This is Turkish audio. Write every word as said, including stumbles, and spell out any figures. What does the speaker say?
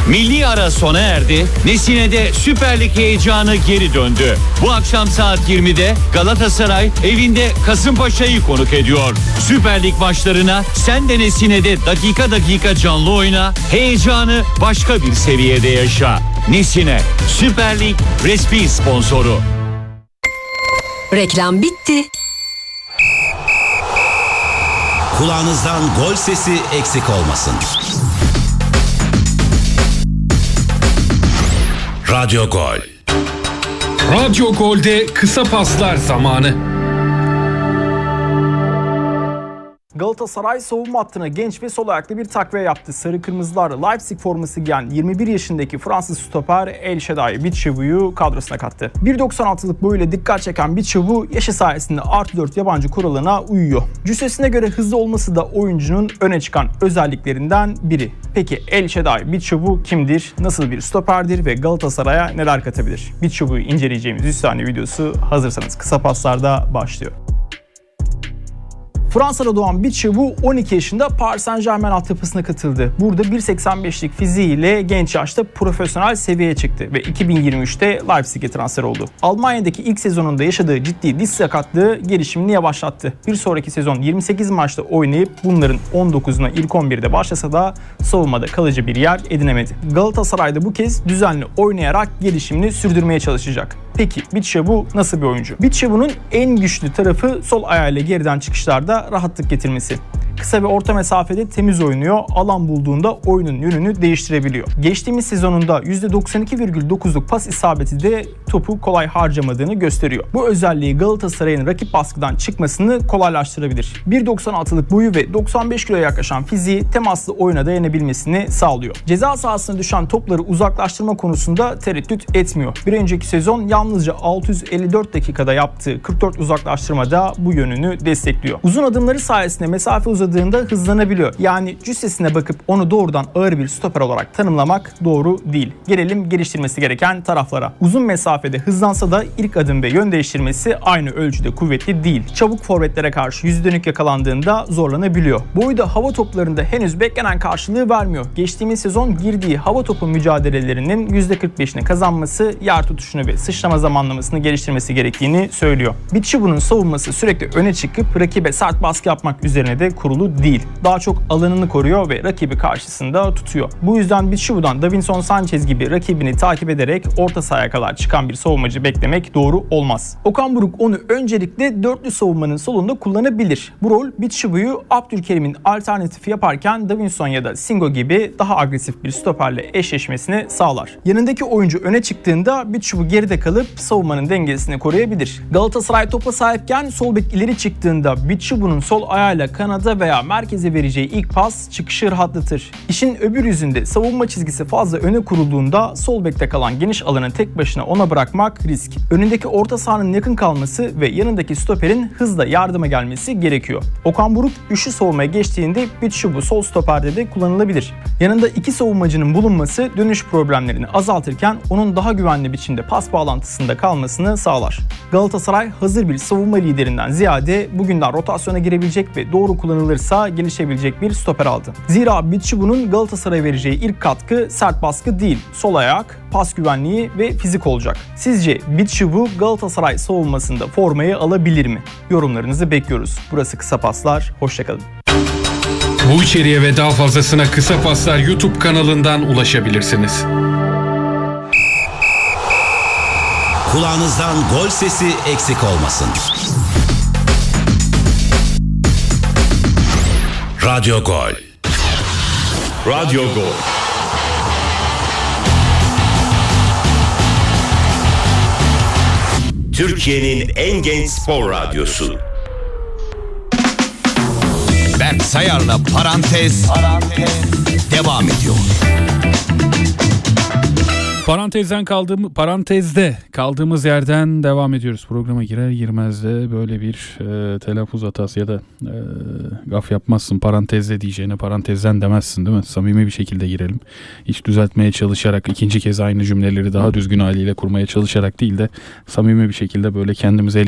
Milli ara sona erdi. Nesine'de Süper Lig heyecanı geri döndü. Bu akşam saat yirmide Galatasaray evinde Kasımpaşa'yı konuk ediyor. Süper Lig maçlarına sen de Nesine'de dakika dakika canlı oyna. Heyecanı başka bir seviyede yaşa. Nesine, Süper Lig resmi sponsoru. Reklam bitti. Kulağınızdan gol sesi eksik olmasın. Radyo Gol. Radyo Gol'de kısa paslar zamanı. Galatasaray savunma hattına genç ve sol ayaklı bir takviye yaptı. Sarı Kırmızılar Leipzig forması giyen yirmi bir yaşındaki Fransız stoper El Shaddai Bitshubu'yu kadrosuna kattı. bir doksan altılık boyuyla dikkat çeken Bitshubu yaşı sayesinde artı dört yabancı kuralına uyuyor. Cüssesine göre hızlı olması da oyuncunun öne çıkan özelliklerinden biri. Peki El Shaddai Bitshubu kimdir? Nasıl bir stoperdir ve Galatasaray'a neler katabilir? Bitshubu'yu inceleyeceğimiz yüz saniye videosu hazırsanız kısa paslarda başlıyor. Fransa'da doğan Bitshubu on iki yaşında Paris Saint-Germain altyapısına katıldı. Burada bir seksen beşlik fiziğiyle genç yaşta profesyonel seviyeye çıktı ve iki bin yirmi üçte Leipzig'e transfer oldu. Almanya'daki ilk sezonunda yaşadığı ciddi diz sakatlığı gelişimini yavaşlattı. Bir sonraki sezon yirmi sekiz maçta oynayıp bunların on dokuzuna ilk on birde başlasa da savunmada kalıcı bir yer edinemedi. Galatasaray'da bu kez düzenli oynayarak gelişimini sürdürmeye çalışacak. Peki Bitshubu nasıl bir oyuncu? Bitshubu'nun en güçlü tarafı sol ayağıyla geriden çıkışlarda rahatlık getirmesi. Kısa ve orta mesafede temiz oynuyor, alan bulduğunda oyunun yönünü değiştirebiliyor. Geçtiğimiz sezonunda yüzde doksan iki virgül dokuzluk pas isabeti de topu kolay harcamadığını gösteriyor. Bu özelliği Galatasaray'ın rakip baskıdan çıkmasını kolaylaştırabilir. bir doksan altılık boyu ve doksan beş kiloya yaklaşan fiziği temaslı oyuna dayanabilmesini sağlıyor. Ceza sahasına düşen topları uzaklaştırma konusunda tereddüt etmiyor. Bir önceki sezon yalnızca altı yüz elli dört dakikada yaptığı kırk dört uzaklaştırmada bu yönünü destekliyor. Uzun adımları sayesinde mesafe uzadığında hızlanabiliyor. Yani cüssesine bakıp onu doğrudan ağır bir stoper olarak tanımlamak doğru değil. Gelelim geliştirmesi gereken taraflara. Uzun mesafede hızlansa da ilk adım ve yön değiştirmesi aynı ölçüde kuvvetli değil. Çabuk forvetlere karşı yüzü dönük yakalandığında zorlanabiliyor. Boyu da hava toplarında henüz beklenen karşılığı vermiyor. Geçtiğimiz sezon girdiği hava topu mücadelelerinin yüzde kırk beşini kazanması, yer tutuşunu ve sıçrama zamanlamasını geliştirmesi gerektiğini söylüyor. Bitshubu'nun savunması sürekli öne çıkıp rakibe sert baskı yapmak üzerine de kurulu değil. Daha çok alanını koruyor ve rakibi karşısında tutuyor. Bu yüzden Bitshubu'dan Davinson Sanchez gibi rakibini takip ederek orta sahaya kadar çıkan bir savunmacı beklemek doğru olmaz. Okan Buruk onu öncelikle dörtlü savunmanın solunda kullanabilir. Bu rol Bitshubu'yu Abdülkerim'in alternatifi yaparken Davinson ya da Singo gibi daha agresif bir stoperle eşleşmesini sağlar. Yanındaki oyuncu öne çıktığında Bitshubu geride kalıp savunmanın dengesini koruyabilir. Galatasaray topa sahipken sol bek ileri çıktığında Bitshubu'nun sol ayağıyla kanada veya merkeze vereceği ilk pas çıkışı rahatlatır. İşin öbür yüzünde savunma çizgisi fazla öne kurulduğunda sol bekte kalan geniş alanı tek başına ona bırakmak risk. Önündeki orta sahanın yakın kalması ve yanındaki stoperin hızla yardıma gelmesi gerekiyor. Okan Buruk üçlü savunmaya geçtiğinde Bitshubu sol stoperde de kullanılabilir. Yanında iki savunmacının bulunması dönüş problemlerini azaltırken onun daha güvenli biçimde pas bağlantısında kalmasını sağlar. Galatasaray hazır bir savunma liderinden ziyade bugünden rotasyona girebilecek ve doğru kullanılırsa gelişebilecek bir stoper aldı. Zira Bitshubu'nun Galatasaray'a vereceği ilk katkı sert baskı değil, sol ayak, pas güvenliği ve fizik olacak. Sizce Bitshubu Galatasaray savunmasında formayı alabilir mi? Yorumlarınızı bekliyoruz. Burası Kısa Paslar, hoşçakalın. Bu içeriğe ve daha fazlasına Kısa Paslar YouTube kanalından ulaşabilirsiniz. Kulağınızdan gol sesi eksik olmasın. Radyo Gol. Radyo Gol. Türkiye'nin en genç spor radyosu. Berk Sayar'la Parantez, Parantez devam ediyor. Parantezden kaldığım parantezde kaldığımız yerden devam ediyoruz. Programa girer girmez de böyle bir e, telaffuz hatası ya da e, gaf yapmazsın, parantezde diyeceğine parantezden demezsin, değil mi? Samimi bir şekilde girelim. Hiç düzeltmeye çalışarak, ikinci kez aynı cümleleri daha düzgün haliyle kurmaya çalışarak değil de samimi bir şekilde böyle kendimize